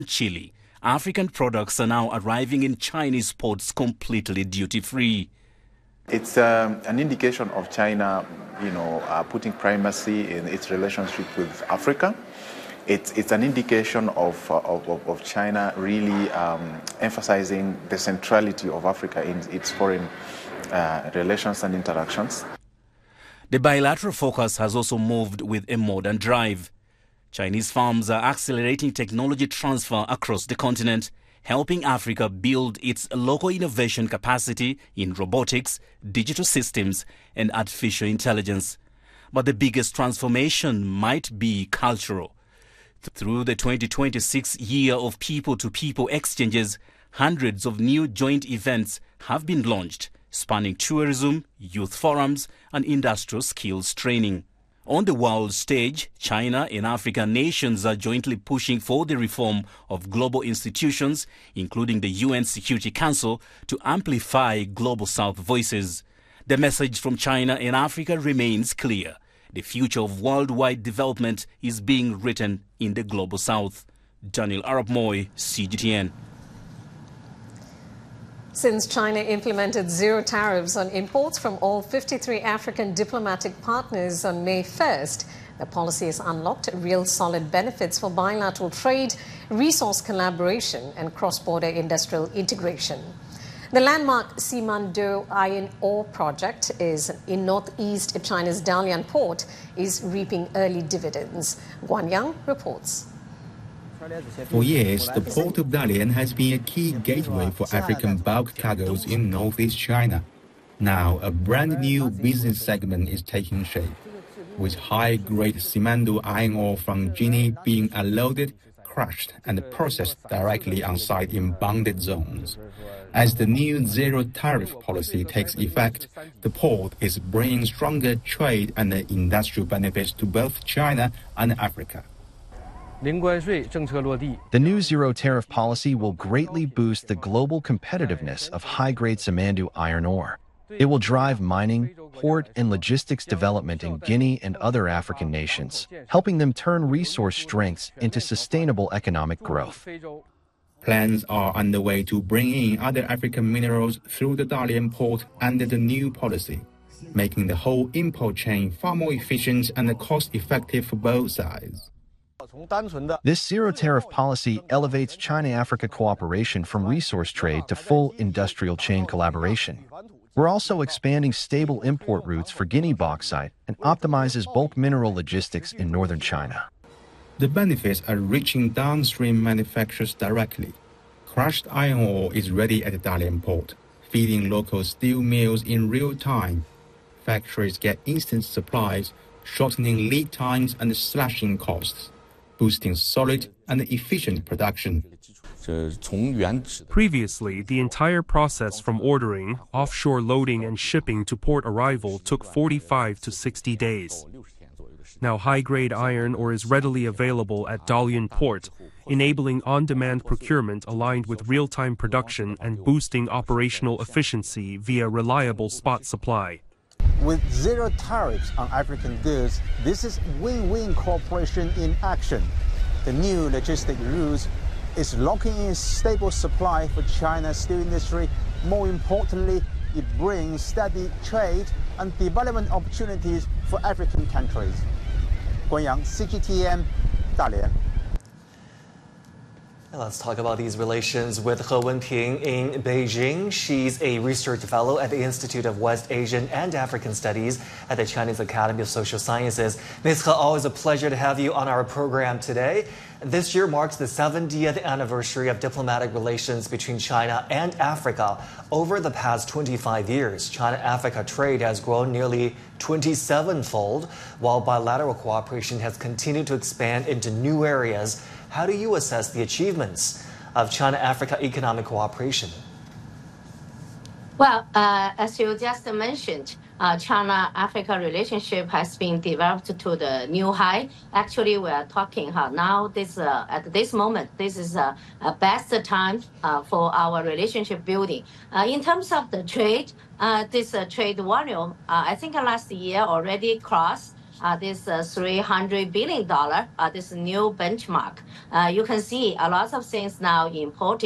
Chile, African products are now arriving in Chinese ports completely duty-free. It's an indication of China, putting primacy in its relationship with Africa. It's an indication of China really emphasizing the centrality of Africa in its foreign relations and interactions. The bilateral focus has also moved with a modern drive. Chinese firms are accelerating technology transfer across the continent, helping Africa build its local innovation capacity in robotics, digital systems, and artificial intelligence. But the biggest transformation might be cultural. Through the 2026 year of people-to-people exchanges, hundreds of new joint events have been launched, spanning tourism, youth forums, and industrial skills training. On the world stage, China and African nations are jointly pushing for the reform of global institutions, including the UN Security Council, to amplify Global South voices. The message from China and Africa remains clear. The future of worldwide development is being written in the Global South. Daniel Arap Moy, CGTN. Since China implemented zero tariffs on imports from all 53 African diplomatic partners on May 1st, the policy has unlocked real solid benefits for bilateral trade, resource collaboration, and cross-border industrial integration. The landmark Simandou iron ore project in northeast China's Dalian port is reaping early dividends. Guan Yang reports. For years, the port of Dalian has been a key gateway for African bulk cargoes in northeast China. Now, a brand new business segment is taking shape, with high-grade Simandou iron ore from Guinea being unloaded, crushed, and processed directly on site in bonded zones. As the new zero-tariff policy takes effect, the port is bringing stronger trade and industrial benefits to both China and Africa. The new zero-tariff policy will greatly boost the global competitiveness of high-grade Simandou iron ore. It will drive mining, port, and logistics development in Guinea and other African nations, helping them turn resource strengths into sustainable economic growth. Plans are underway to bring in other African minerals through the Dalian port under the new policy, making the whole import chain far more efficient and cost-effective for both sides. This zero-tariff policy elevates China-Africa cooperation from resource trade to full industrial chain collaboration. We're also expanding stable import routes for Guinea bauxite and optimizes bulk mineral logistics in northern China. The benefits are reaching downstream manufacturers directly. Crushed iron ore is ready at the Dalian port, feeding local steel mills in real time. Factories get instant supplies, shortening lead times and slashing costs, boosting solid and efficient production. Previously, the entire process from ordering, offshore loading and shipping to port arrival took 45 to 60 days. Now high-grade iron ore is readily available at Dalian port, enabling on-demand procurement aligned with real-time production and boosting operational efficiency via reliable spot supply. With zero tariffs on African goods, this is win-win cooperation in action. The new logistic rules is locking in stable supply for China's steel industry. More importantly, it brings steady trade and development opportunities for African countries. Guan Yang, CGTN, Dalian. Let's talk about these relations with He Wenping in Beijing. She's a research fellow at the Institute of West Asian and African Studies at the Chinese Academy of Social Sciences. Ms. He, always a pleasure to have you on our program today. This year marks the 70th anniversary of diplomatic relations between China and Africa. Over the past 25 years, China-Africa trade has grown nearly 27-fold, while bilateral cooperation has continued to expand into new areas. How do you assess the achievements of China-Africa economic cooperation? Well, as you just mentioned, China-Africa relationship has been developed to the new high. Actually, we are talking now. At this moment, this is a best time for our relationship building. In terms of the trade, this trade volume, I think last year already crossed this $300 billion, this new benchmark. You can see a lot of things now imported.